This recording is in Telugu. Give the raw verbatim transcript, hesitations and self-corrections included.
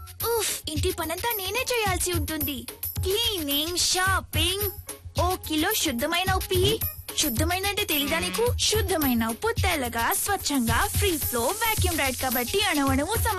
ఉఫ్, ఇంటి పనంతా నేనే చేయాల్సి ఉంటుంది. క్లీనింగ్, షాపింగ్, ఓ కిలో శుద్ధమైన ఉప్పు ఇయ్యి. శుద్ధమైన అంటే తెలీదా నీకు? శుద్ధమైన ఉప్పు తెల్లగా స్వచ్ఛంగా ఫ్రీ ఫ్లో వాక్యూమ్ రైడ్ కాబట్టి అణువణువు